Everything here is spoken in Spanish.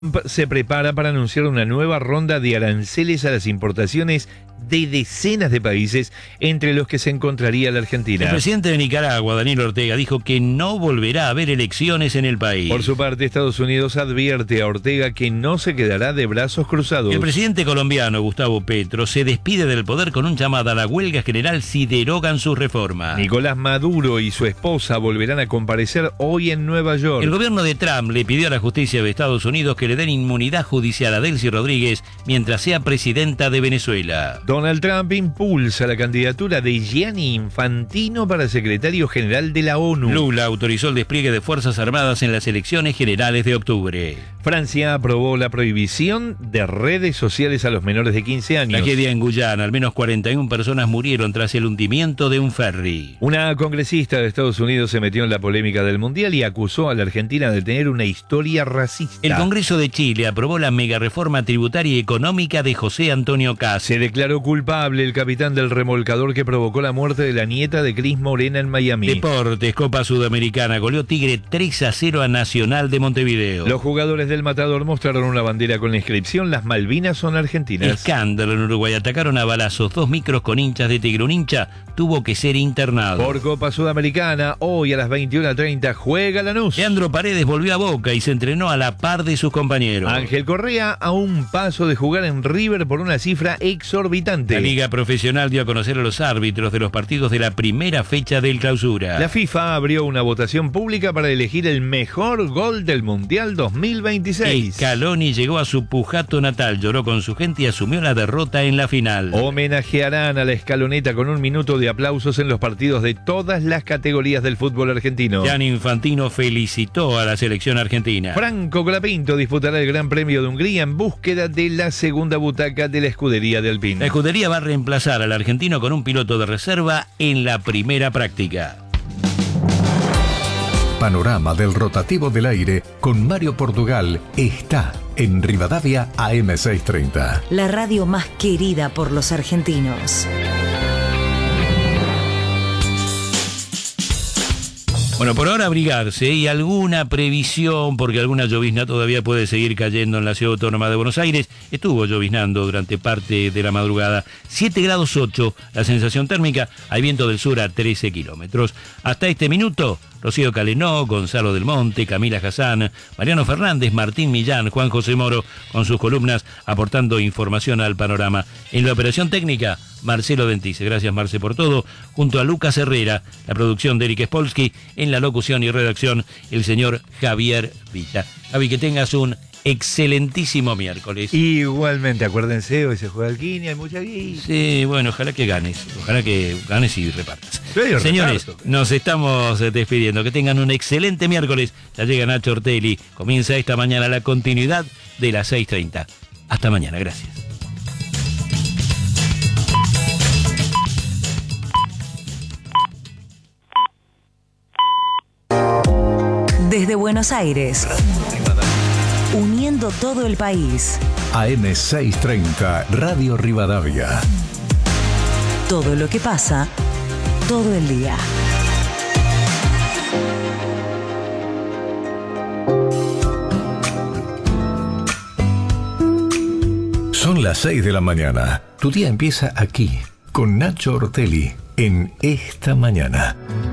Se prepara para anunciar una nueva ronda de aranceles a las importaciones de decenas de países, entre los que se encontraría la Argentina. El presidente de Nicaragua, Daniel Ortega, dijo que no volverá a haber elecciones en el país. Por su parte, Estados Unidos advierte a Ortega que no se quedará de brazos cruzados. El presidente colombiano, Gustavo Petro, se despide del poder con un llamado a la huelga general si derogan sus reformas. Nicolás Maduro y su esposa volverán a comparecer hoy en Nueva York. El gobierno de Trump le pidió a la justicia de Estados Unidos que le den inmunidad judicial a Delcy Rodríguez mientras sea presidenta de Venezuela. Donald Trump impulsa la candidatura de Gianni Infantino para secretario general de la ONU. Lula autorizó el despliegue de Fuerzas Armadas en las elecciones generales de octubre. Francia aprobó la prohibición de redes sociales a los menores de 15 años. Tragedia en Guyana, al menos 41 personas murieron tras el hundimiento de un ferry. Una congresista de Estados Unidos se metió en la polémica del Mundial y acusó a la Argentina de tener una historia racista. El Congreso de Chile aprobó la megareforma tributaria y económica de José Antonio Caz. Se declaró culpable el capitán del remolcador que provocó la muerte de la nieta de Cris Morena en Miami. Deportes, Copa Sudamericana, goleó Tigre 3-0 a Nacional de Montevideo. Los jugadores del Matador mostraron una bandera con la inscripción "Las Malvinas son argentinas". Escándalo en Uruguay, atacaron a balazos 2 micros con hinchas de Tigre. Un hincha tuvo que ser internado. Por Copa Sudamericana, hoy a las 21:30 juega Lanús. Leandro Paredes volvió a Boca y se entrenó a la par de sus compañeros. Ángel Correa a un paso de jugar en River por una cifra exorbitante. La Liga Profesional dio a conocer a los árbitros de los partidos de la primera fecha del Clausura. La FIFA abrió una votación pública para elegir el mejor gol del Mundial 2026. Scaloni llegó a su Pujato natal, lloró con su gente y asumió la derrota en la final. Homenajearán a la escaloneta con 1 minuto de aplausos en los partidos de todas las categorías del fútbol argentino. Gianni Infantino felicitó a la selección argentina. Franco Colapinto disputará el Gran Premio de Hungría en búsqueda de la segunda butaca de la escudería de Alpine. La escudería va a reemplazar al argentino con un piloto de reserva en la primera práctica. Panorama del rotativo del aire con Mario Portugal está en Rivadavia AM630. La radio más querida por los argentinos. Bueno, por ahora abrigarse y alguna previsión, porque alguna llovizna todavía puede seguir cayendo en la Ciudad Autónoma de Buenos Aires. Estuvo lloviznando durante parte de la madrugada. 7 grados 8 la sensación térmica, hay viento del sur a 13 kilómetros. Hasta este minuto, Rocío Calenó, Gonzalo del Monte, Camila Hassan, Mariano Fernández, Martín Millán, Juan José Moro, con sus columnas aportando información al panorama. En la operación técnica, Marcelo Dentice. Gracias, Marce, por todo. Junto a Lucas Herrera, la producción de Eric Spolsky, en la locución y redacción, el señor Javier Villa. Javi, que tengas un excelentísimo miércoles. Igualmente, acuérdense, hoy se juega al Quini, hay mucha guía. Sí, bueno, ojalá que ganes y repartas. Señores, reparto. Nos estamos despidiendo. Que tengan un excelente miércoles. Ya llega Nacho Ortelli. Comienza esta mañana la continuidad de las 6:30. Hasta mañana, gracias. Desde Buenos Aires, uniendo todo el país. AM630, Radio Rivadavia. Todo lo que pasa, todo el día. Son las 6 de la mañana. Tu día empieza aquí, con Nacho Ortelli, en Esta Mañana.